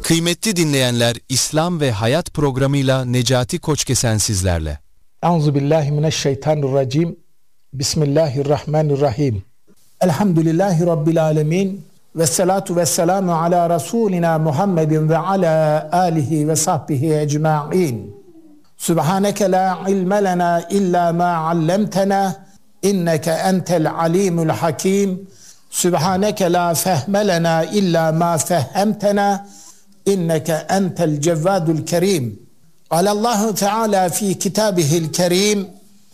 Kıymetli dinleyenler, İslam ve Hayat programıyla Necati Koçkesen sizlerle. Euzubillahimineşşeytanirracim. Bismillahirrahmanirrahim. Elhamdülillahi Rabbil alemin. Vessalatu vesselamu ala Resulina Muhammedin ve ala alihi ve sahbihi ecma'in. Subhaneke la ilme lena illa ma allamtena. İnneke entel alimul hakim. Subhaneke la fehme lena illa ma fehhemtena. İnneke entel cevvadul kerim. Alallahu Teala fi kitabihil kerim.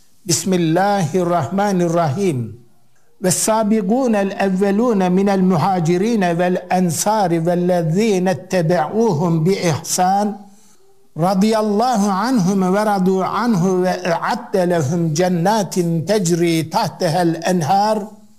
Bismillahirrahmanirrahim. Vessabiqûnel evvelûne minel muhacirîne vel ensâri vellezîne ettebe'ûhum bi ihsân. Radiyallahu anhum ve radû anhu ve e'adde lehum cennetin tecri tahtehel enhâr.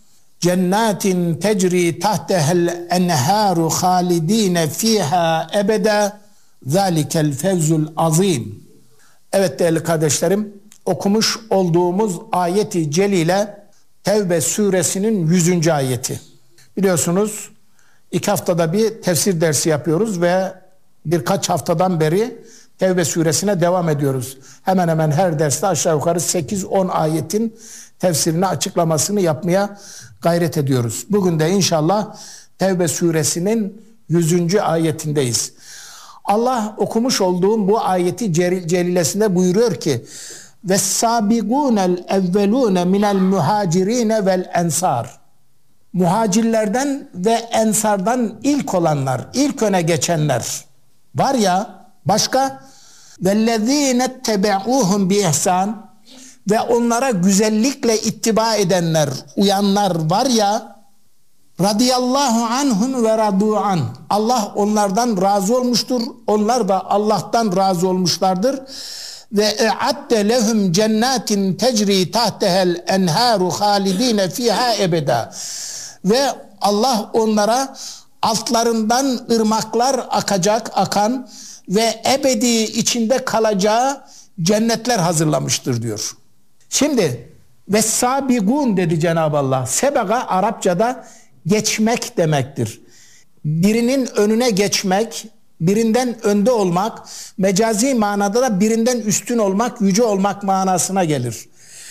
Cennetin tecri tahtehel enhâru halidîne fîhâ ebede. Zâlikel fevzul azîm. Evet değerli kardeşlerim, okumuş olduğumuz ayeti celile Tevbe suresinin 100. ayeti. Biliyorsunuz 2 haftada bir tefsir dersi yapıyoruz ve birkaç haftadan beri Tevbe suresine devam ediyoruz. Hemen hemen her derste aşağı yukarı 8-10 ayetin tefsirini, açıklamasını yapmaya gayret ediyoruz. Bugün de inşallah Tevbe suresinin 100. ayetindeyiz. Allah okumuş olduğum bu ayeti celilesinde buyuruyor ki وَالسَّابِقُونَ الْاَوَّلُونَ مِنَ الْمُهَاجِرِينَ وَالْاَنْصَارِ. Muhacirlerden ve ensardan ilk olanlar, ilk öne geçenler var ya, başka وَالَّذ۪ينَ اتَّبَعُوهُمْ بِإِحْسَانِ, ve onlara güzellikle ittiba edenler, uyanlar var ya, radıyallahu anhum ve radu an. Allah onlardan razı olmuştur. Onlar da Allah'tan razı olmuşlardır. Ve e'adde lehum cennetin tecri tahtehel enharu halidine fiha ebeda. Ve Allah onlara altlarından ırmaklar akan ve ebedi içinde kalacağı cennetler hazırlamıştır diyor. Şimdi ve sabigun dedi Cenab-ı Allah. Sebaga Arapçada geçmek demektir. Birinin önüne geçmek, birinden önde olmak, mecazi manada da birinden üstün olmak, yüce olmak manasına gelir.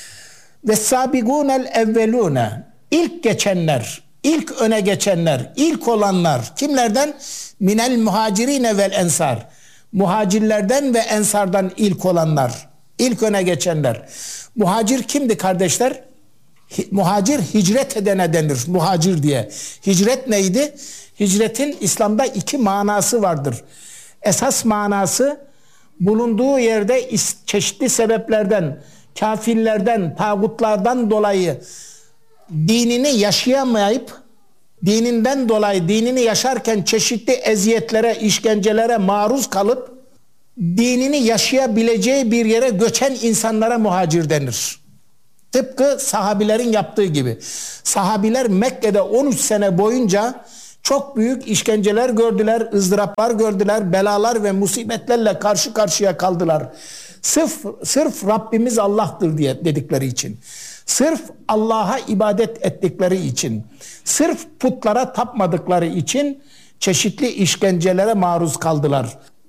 Ve sabigunel evvelune, ilk geçenler, ilk öne geçenler, ilk olanlar kimlerden? Minel muhacirine vel ensar. Muhacirlerden ve ensardan ilk olanlar, ilk öne geçenler. Muhacir kimdi kardeşler? Muhacir hicret edene denir, muhacir diye. Hicret neydi? Hicretin İslam'da 2 manası vardır. Esas manası, bulunduğu yerde çeşitli sebeplerden, kafirlerden, tağutlardan dolayı dinini yaşayamayıp, dininden dolayı dinini yaşarken çeşitli eziyetlere, işkencelere maruz kalıp dinini yaşayabileceği bir yere göçen insanlara muhacir denir. Tıpkı sahabilerin yaptığı gibi. Sahabiler Mekke'de 13 sene boyunca çok büyük işkenceler gördüler, ızdıraplar gördüler, belalar ve musibetlerle karşı karşıya kaldılar. Sırf Rabbimiz Allah'tır diye dedikleri için. Sırf Allah'a ibadet ettikleri için. Sırf putlara tapmadıkları için çeşitli işkencelere maruz kaldılar.